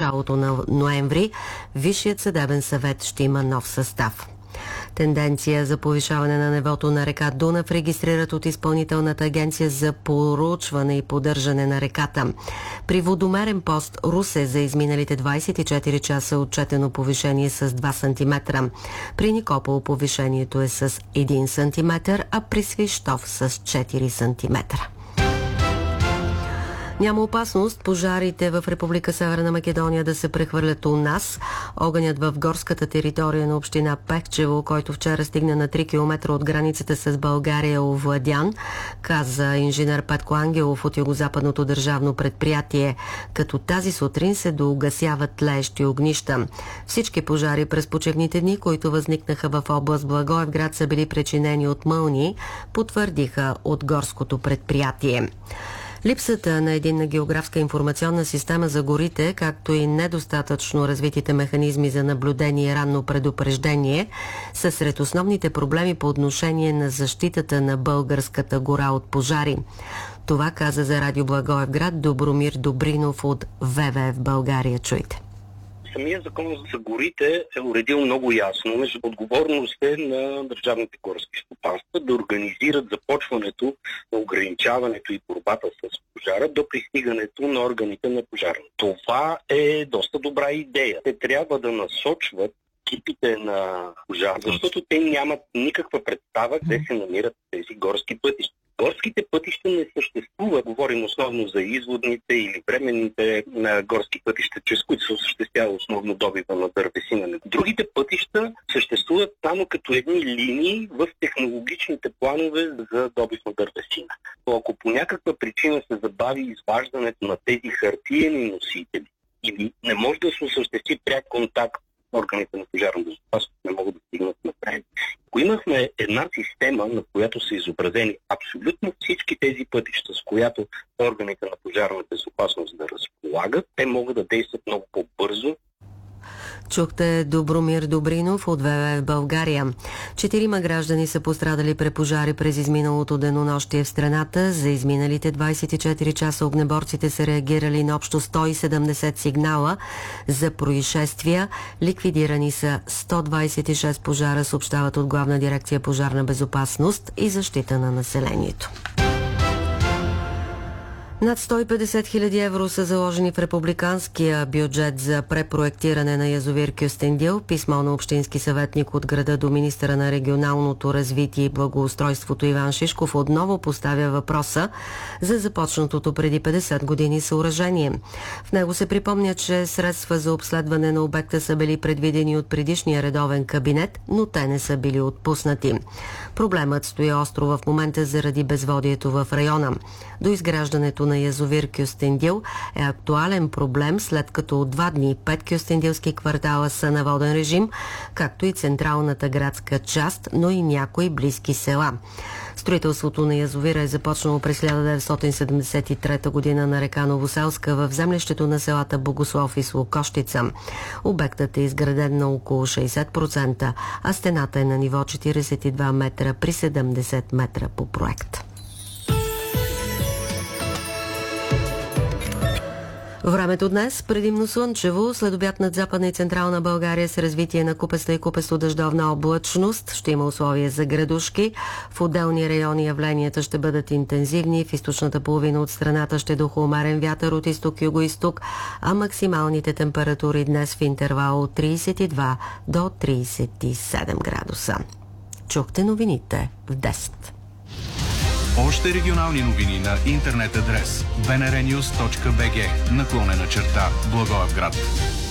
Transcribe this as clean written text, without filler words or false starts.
началото на ноември Висшият съдебен съвет ще има нов състав. Тенденция за повишаване на нивото на река Дунав регистрират от Изпълнителната агенция за проучване и поддържане на реката. При водомерен пост Русе за изминалите 24 часа е отчетено повишение с 2 см. При Никопол повишението е с 1 см, а при Свищов с 4 см. Няма опасност пожарите в Република Северна Македония да се прехвърлят у нас. Огънят в горската територия на община Пехчево, който вчера стигна на 3 км от границата с България, е овладян, каза инженер Петко Ангелов от Югозападното държавно предприятие, като тази сутрин се доугасяват тлеещи огнища. Всички пожари през почивните дни, които възникнаха в област Благоевград, са били причинени от мълнии, потвърдиха от горското предприятие. Липсата на единна географска информационна система за горите, както и недостатъчно развитите механизми за наблюдение и ранно предупреждение са сред основните проблеми по отношение на защитата на българската гора от пожари. Това каза за Радио Благоевград Добромир Добринов от ВВФ България. Чуйте. Самия закон за горите е уредил много ясно между отговорностите на държавните горски стопанства да организират започването на ограничаването и борбата с пожара до пристигането на органите на пожарна. Това е доста добра идея. Те трябва да насочват екипите на пожар, защото те нямат никаква представа къде се намират тези горски пътища. Горските пътища не съществуват. Говорим основно за изводните или временните горски пътища, чрез които се осъществява основно добива на дървесина. Другите пътища съществуват само като едни линии в технологичните планове за добив на дървесина. Ако по някаква причина се забави изваждането на тези хартиени носители или не може да се осъществи пряк контакт, органите на пожарна безопасност не могат да стигнат напред. Ако имахме една система, на която са изобразени абсолютно всички тези пътища, с която органите на пожарна безопасност да разполагат, те могат да действат много по-бързо. Чухте Добромир Добринов от ВВФ България. 4 граждани са пострадали при пожари през изминалото денонощие в страната. За изминалите 24 часа огнеборците са реагирали на общо 170 сигнала за происшествия. Ликвидирани са 126 пожара, съобщават от Главна дирекция пожарна безопасност и защита на населението. Над 150 000 евро са заложени в републиканския бюджет за препроектиране на язовир Кюстендил. Писмо на общински съветник от града до министъра на регионалното развитие и благоустройството Иван Шишков отново поставя въпроса за започнатото преди 50 години съоръжение. В него се припомня, че средства за обследване на обекта са били предвидени от предишния редовен кабинет, но те не са били отпуснати. Проблемът стои остро в момента заради безводието в района. До изграждането на язовир Кюстендил е актуален проблем, след като от 2 дни 5 кюстендилски квартала са на воден режим, както и централната градска част, но и някои близки села. Строителството на язовира е започнало през 1973 година на река Новоселска в землището на селата Богослов и Слокощица. Обектът е изграден на около 60%, а стената е на ниво 42 метра при 70 метра по проект. Времето днес предимно слънчево, следобед над Западна и Централна България с развитие на купеста и купесто-дъждовна облачност. Ще има условия за градушки. В отделни райони явленията ще бъдат интензивни. В източната половина от страната ще духа умерен вятър от изток-юго-исток, а максималните температури днес в интервал от 32 до 37 градуса. Чухте новините в 10. Още регионални новини на интернет адрес bnrnews.bg /Благоевград.